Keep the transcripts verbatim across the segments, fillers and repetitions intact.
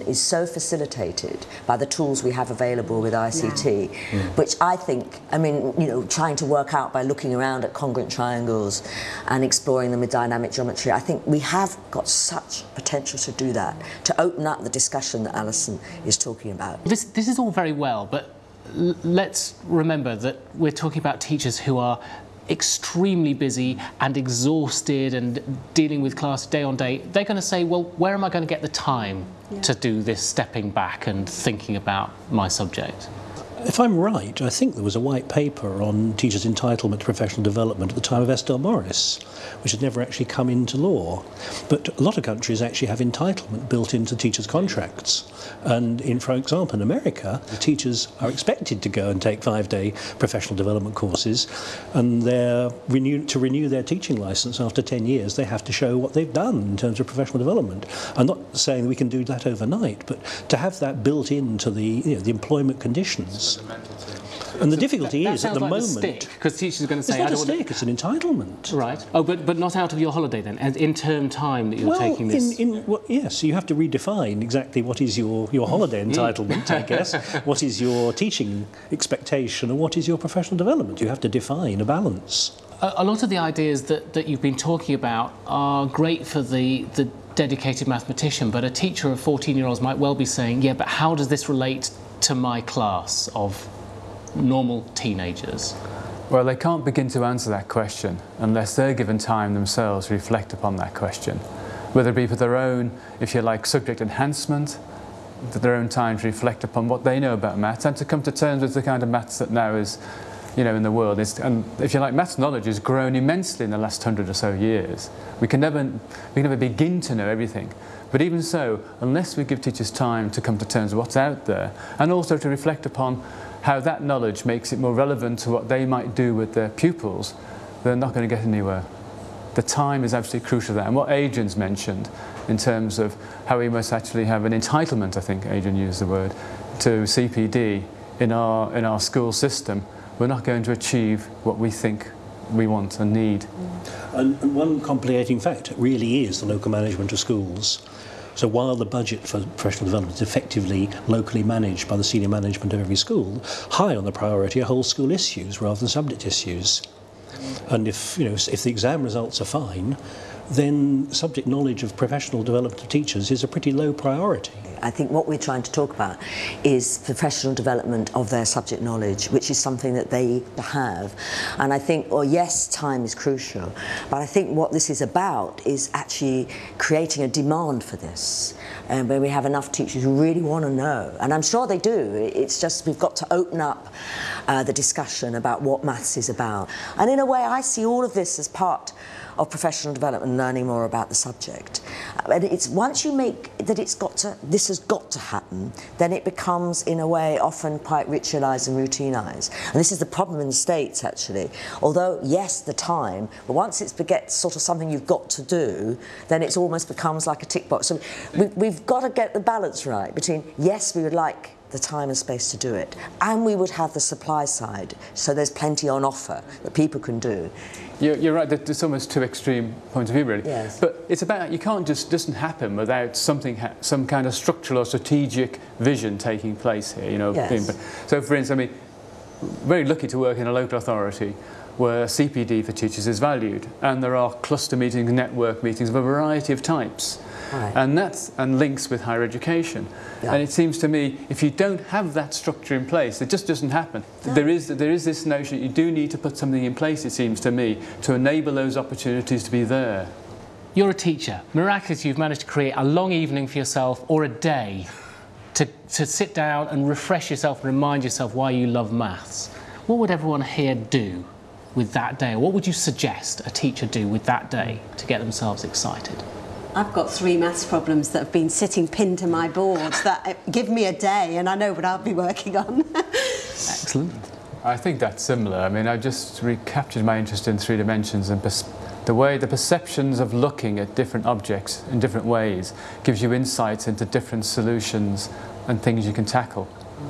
is so facilitated by the tools we have available with I C T, yeah. mm. which I think, I mean, you know, trying to work out by looking around at congruent triangles and exploring them with dynamic geometry, I think we have got such potential to do that, to open up the discussion that Alison is talking about. This, this is all very well, but l let's remember that we're talking about teachers who are extremely busy and exhausted and dealing with class day on day. They're going to say, well, where am I going to get the time yeah. to do this stepping back and thinking about my subject? If I'm right, I think there was a white paper on teachers' entitlement to professional development at the time of Estelle Morris, which had never actually come into law. But a lot of countries actually have entitlement built into teachers' contracts. And in, for example, in America, the teachers are expected to go and take five-day professional development courses, and they're renew to renew their teaching license after ten years, they have to show what they've done in terms of professional development. I'm not saying we can do that overnight, but to have that built into the, you know, the employment conditions. And the difficulty that, that is at the like moment, because teachers are going to say, it's not I don't a stick, want to... it's an entitlement. Right. Oh, but but not out of your holiday then, and in term time that you're well, taking this. In, in, well, yes, you have to redefine exactly what is your your holiday entitlement, I guess. What is your teaching expectation, and what is your professional development? You have to define a balance. A, a lot of the ideas that that you've been talking about are great for the the dedicated mathematician, but a teacher of fourteen-year-olds might well be saying, yeah, but how does this relate to my class of normal teenagers? Well, they can't begin to answer that question unless they're given time themselves to reflect upon that question, whether it be for their own, if you like, subject enhancement, for their own time to reflect upon what they know about maths and to come to terms with the kind of maths that now is, you know, in the world. It's, and if you like, maths knowledge has grown immensely in the last hundred or so years. We can never, we can never begin to know everything. But even so, unless we give teachers time to come to terms with what's out there, and also to reflect upon how that knowledge makes it more relevant to what they might do with their pupils, they're not going to get anywhere. The time is absolutely crucial there. And what Adrian's mentioned in terms of how we must actually have an entitlement, I think Adrian used the word, to C P D in our, in our school system, we're not going to achieve what we think we want and need. And, and one complicating factor really is the local management of schools. So while the budget for professional development is effectively locally managed by the senior management of every school, high on the priority are whole school issues rather than subject issues. And if, you know, if the exam results are fine, then subject knowledge of professional development of teachers is a pretty low priority. I think what we're trying to talk about is professional development of their subject knowledge, which is something that they have. And I think, well, yes, time is crucial, but I think what this is about is actually creating a demand for this, and where we have enough teachers who really want to know. And I'm sure they do. It's just we've got to open up uh, the discussion about what maths is about. And in a way, I see all of this as part of professional development and learning more about the subject. And it's once you make that it's got to, this has got to happen, then it becomes in a way often quite ritualised and routinized. And this is the problem in the States actually. Although yes, the time, but once it begets sort of something you've got to do, then it almost becomes like a tick box. So we, we've got to get the balance right between yes, we would like the time and space to do it, and we would have the supply side, so there's plenty on offer that people can do. You're, you're right, there's almost two extreme points of view really. Yes. But it's about, you can't just, doesn't happen without something, some kind of structural or strategic vision taking place here, you know. Yes. So for instance, I mean, very lucky to work in a local authority where C P D for teachers is valued, and there are cluster meetings, network meetings of a variety of types. Right. And that's and links with higher education. Yeah. And it seems to me, if you don't have that structure in place, it just doesn't happen. No. There is there is this notion that you do need to put something in place, it seems to me, to enable those opportunities to be there. You're a teacher. Miraculously, you've managed to create a long evening for yourself, or a day, to, to sit down and refresh yourself and remind yourself why you love maths. What would everyone here do with that day? Or what would you suggest a teacher do with that day to get themselves excited? I've got three maths problems that have been sitting pinned to my boards that give me a day and I know what I'll be working on. Excellent. I think that's similar. I mean, I just recaptured my interest in three dimensions, and the way the perceptions of looking at different objects in different ways gives you insights into different solutions and things you can tackle.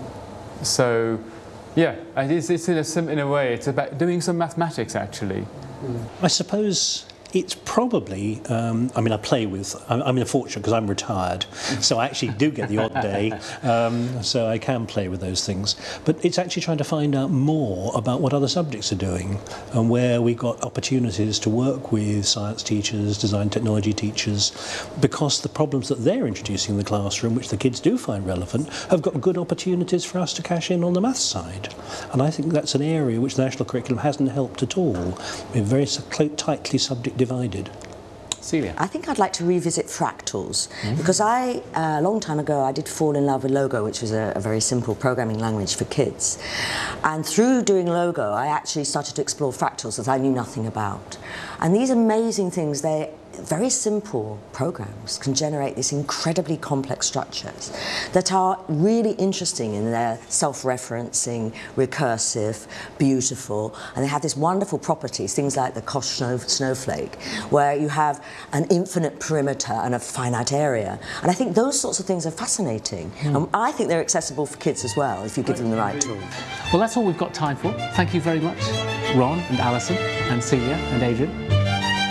So, yeah, it is, it's in a, in a way, it's about doing some mathematics actually. I suppose it's probably, um, I mean, I play with, I'm, I'm unfortunate because I'm retired, so I actually do get the odd day, um, so I can play with those things. But it's actually trying to find out more about what other subjects are doing and where we've got opportunities to work with science teachers, design technology teachers, because the problems that they're introducing in the classroom, which the kids do find relevant, have got good opportunities for us to cash in on the maths side. And I think that's an area which the national curriculum hasn't helped at all. We're very tightly subject divided. Celia? I think I'd like to revisit fractals, mm-hmm. because I, uh, a long time ago, I did fall in love with Logo, which was a, a very simple programming language for kids. And through doing Logo, I actually started to explore fractals that I knew nothing about. And these amazing things, they very simple programs can generate these incredibly complex structures that are really interesting in their self-referencing, recursive, beautiful, and they have these wonderful properties, things like the Koch snow snowflake, where you have an infinite perimeter and a finite area. And I think those sorts of things are fascinating. Mm. And I think they're accessible for kids as well, if you give them the right tool. Well, that's all we've got time for. Thank you very much, Ron and Alison and Celia and Adrian.